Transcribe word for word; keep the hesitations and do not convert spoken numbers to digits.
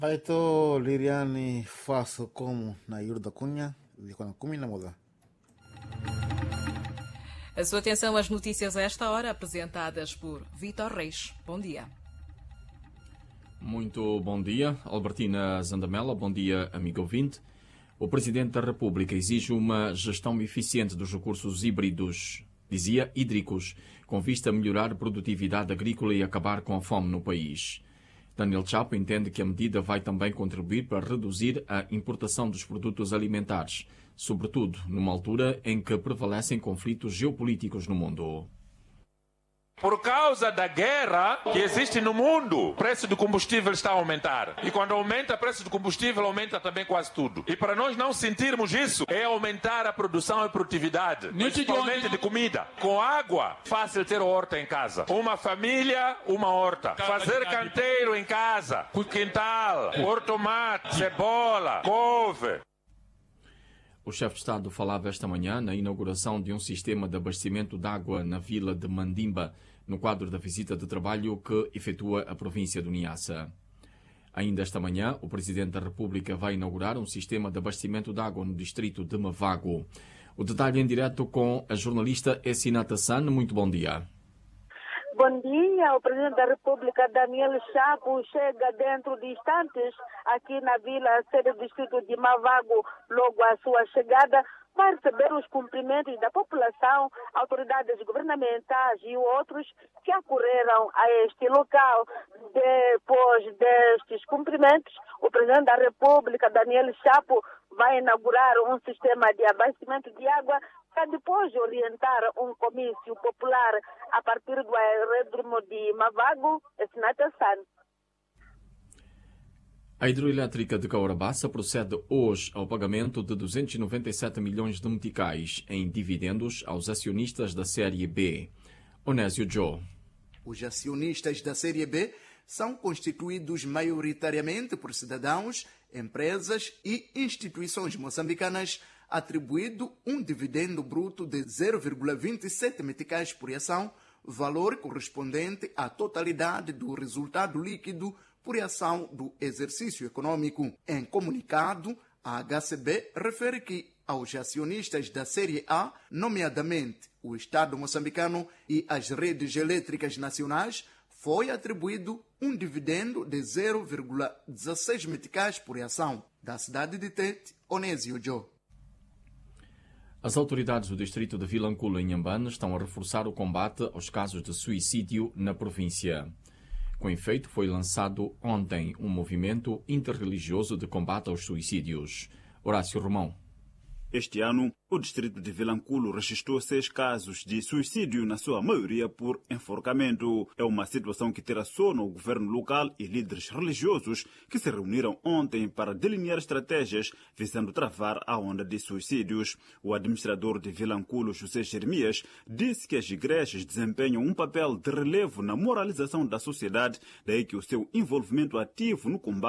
Paito Liriani faço como na Yurda Cunha, de quando comi na moda. A sua atenção às notícias a esta hora, apresentadas por Vítor Reis. Bom dia. Muito bom dia, Albertina Zandamela. Bom dia, amigo ouvinte. O Presidente da República exige uma gestão eficiente dos recursos híbridos, dizia hídricos, com vista a melhorar a produtividade agrícola e acabar com a fome no país. Daniel Chapo entende que a medida vai também contribuir para reduzir a importação dos produtos alimentares, sobretudo numa altura em que prevalecem conflitos geopolíticos no mundo. Por causa da guerra que existe no mundo, o preço do combustível está a aumentar. E quando aumenta o preço do combustível, aumenta também quase tudo. E para nós não sentirmos isso, é aumentar a produção e produtividade, principalmente de comida. Com água, fácil ter horta em casa. Uma família, uma horta. Fazer canteiro em casa, quintal, hortomate, cebola, couve. O chefe de Estado falava esta manhã na inauguração de um sistema de abastecimento de água na vila de Mandimba, no quadro da visita de trabalho que efetua a província do Niassa. Ainda esta manhã, o Presidente da República vai inaugurar um sistema de abastecimento de água no distrito de Mavago. O detalhe em direto com a jornalista Essinata San. Muito bom dia. Bom dia, o Presidente da República, Daniel Chapo, chega dentro de instantes aqui na vila sede do distrito de Mavago. Logo à sua chegada, vai receber os cumprimentos da população, autoridades governamentais e outros que acorreram a este local. Depois destes cumprimentos, o Presidente da República, Daniel Chapo, vai inaugurar um sistema de abastecimento de água para depois orientar um comício popular a partir do aeródromo de Mavago, Essinata San. A hidroelétrica de Caurabaça procede hoje ao pagamento de duzentos e noventa e sete milhões de meticais em dividendos aos acionistas da Série B. Onésio Joe. Os acionistas da Série B são constituídos maioritariamente por cidadãos, empresas e instituições moçambicanas, atribuído um dividendo bruto de zero vírgula vinte e sete meticais por ação, valor correspondente à totalidade do resultado líquido por ação do exercício econômico. Em comunicado, a H C B refere que aos acionistas da Série A, nomeadamente o Estado moçambicano e as redes elétricas nacionais, foi atribuído um dividendo de zero vírgula dezesseis meticais por ação. Da cidade de Tete, Onésio Joe. As autoridades do distrito de Vilanculo, em Inhambane, estão a reforçar o combate aos casos de suicídio na província. Com efeito, foi lançado ontem um movimento interreligioso de combate aos suicídios. Horácio Romão. Este ano, o distrito de Vilanculo registrou seis casos de suicídio, na sua maioria por enforcamento. É uma situação que tiraçona o governo local e líderes religiosos que se reuniram ontem para delinear estratégias visando travar a onda de suicídios. O administrador de Vilanculo, José Jeremias, disse que as igrejas desempenham um papel de relevo na moralização da sociedade, daí que o seu envolvimento ativo no combate